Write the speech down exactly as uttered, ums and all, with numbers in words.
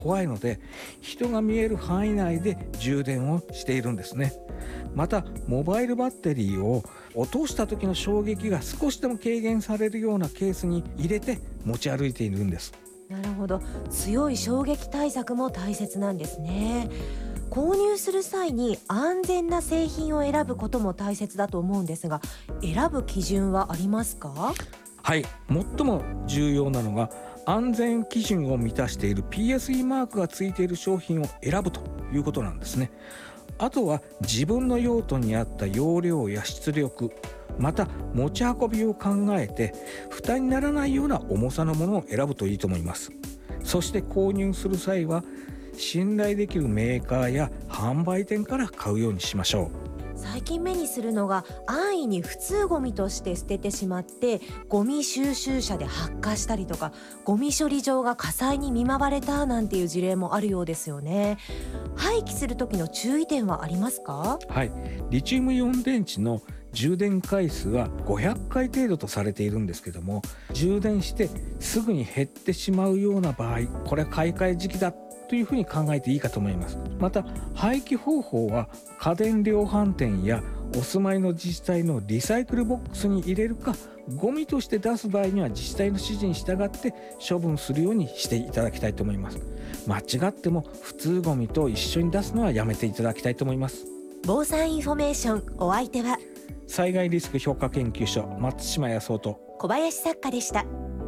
怖いので、人が見える範囲内で充電をしているんですね。またモバイルバッテリーを落とした時の衝撃が少しでも軽減されるようなケースに入れて持ち歩いているんです。 なるほど、強い衝撃対策も大切なんですね。購入する際に安全な製品を選ぶことも大切だと思うんですが、選ぶ基準はありますか？ はい、最も重要なのが安全基準を満たしている ピーエスイー マークがついている商品を選ぶということなんですね。あとは自分の用途に合った容量や出力、また持ち運びを考えて負担にならないような重さのものを選ぶといいと思います。そして購入する際は信頼できるメーカーや販売店から買うようにしましょう。 最近目にするのが、安易に普通ゴミとして捨ててしまってゴミ収集車で発火したりとか、ゴミ処理場が火災に見舞われたなんていう事例もあるようですよね。廃棄する時の注意点はありますか？ はい、リチウムイオン電池の充電回数はごひゃっかい程度とされているんですけども、充電してすぐに減ってしまうような場合、これは買い替え時期だというふうに考えていいかと思います。また廃棄方法は家電量販店やお住まいの自治体のリサイクルボックスに入れるか、ゴミとして出す場合には自治体の指示に従って処分するようにしていただきたいと思います。間違っても普通ゴミと一緒に出すのはやめていただきたいと思います。 防災インフォメーション、お相手は災害リスク評価研究所松島康夫と小林作家でした。